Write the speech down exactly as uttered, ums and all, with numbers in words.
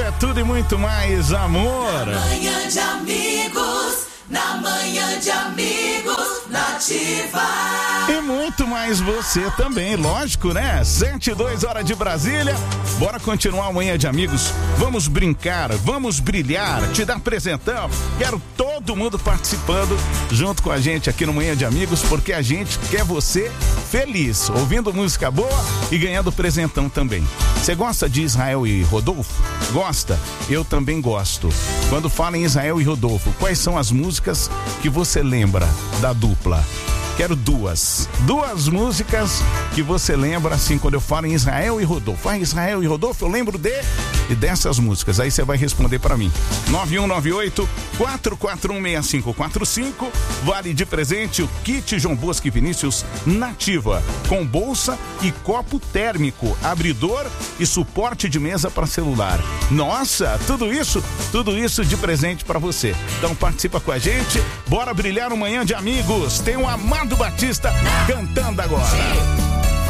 Nativa é tudo e muito mais amor. Na manhã de amigos, na manhã de amigos, Nativa. E muito mais você também, lógico, né? sete e dois horas de Brasília. Bora continuar a manhã de amigos. Vamos brincar, vamos brilhar, te dar presentão. Quero todo mundo participando junto com a gente aqui no Manhã de Amigos, porque a gente quer você feliz, ouvindo música boa e ganhando presentão também. Você gosta de Israel e Rodolfo? Gosta? Eu também gosto. Quando fala em Israel e Rodolfo, quais são as músicas que você lembra da dupla? Quero duas. Duas músicas que você lembra, assim, quando eu falo em Israel e Rodolfo. Ah, Israel e Rodolfo, eu lembro de... E dessas músicas. Aí você vai responder pra mim. nove um nove oito, quatro quatro um, seis cinco quatro cinco. Vale de presente o kit João Bosco e Vinícius Nativa. Com bolsa e copo térmico, abridor e suporte de mesa para celular. Nossa, tudo isso, tudo isso de presente pra você. Então participa com a gente. Bora brilhar no Manhã de Amigos. Tem o Amado Batista cantando agora.